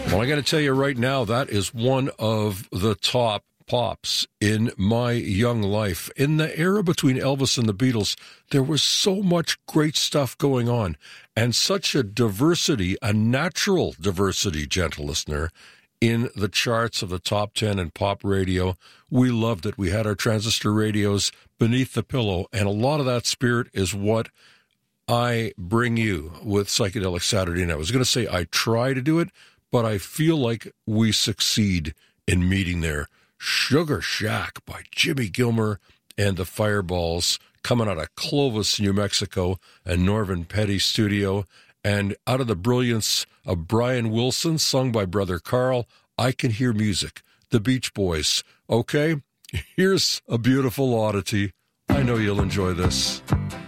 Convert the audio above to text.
Well, I got to tell you right now, that is one of the top pops in my young life. In the era between Elvis and the Beatles, there was so much great stuff going on and such a diversity, a natural diversity, gentle listener, in the charts of the top 10 in pop radio. We loved it. We had our transistor radios beneath the pillow, and a lot of that spirit is what I bring you with Psychedelic Saturday Night. I was going to say I try to do it, but I feel like we succeed in meeting there. Sugar Shack by Jimmy Gilmer and the Fireballs, coming out of Clovis, New Mexico, and Norvin Petty studio. And out of the brilliance of Brian Wilson, sung by Brother Carl, I Can Hear Music, the Beach Boys. Okay, here's a beautiful oddity. I know you'll enjoy this.